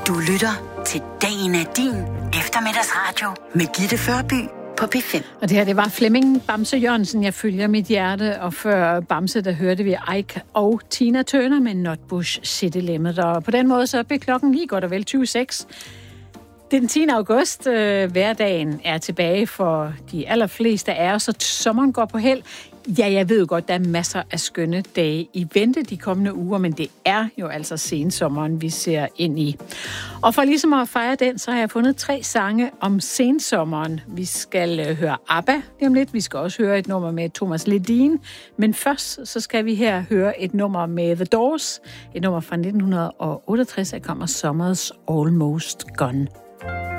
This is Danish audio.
Du lytter til Dagen er din eftermiddagsradio med Gitte Førby på P5. Og det her, det var Flemming Bamse Jørgensen, jeg følger mit hjerte, og før Bamse, der hørte vi Ike og Tina Turner med Nutbush City Limit. Og på den måde så blev klokken lige godt og vel 26. Den 10. august, hverdagen er tilbage for de allerfleste af os, og sommeren går på held. Ja, jeg ved jo godt, der er masser af skønne dage i vente de kommende uger, men det er jo altså sensommeren, vi ser ind i. Og for ligesom at fejre den, så har jeg fundet 3 sange om sensommeren. Vi skal høre ABBA lige om lidt. Vi skal også høre et nummer med Thomas Ledin. Men først så skal vi her høre et nummer med The Doors. Et nummer fra 1968, der kommer Summer's Almost Gone.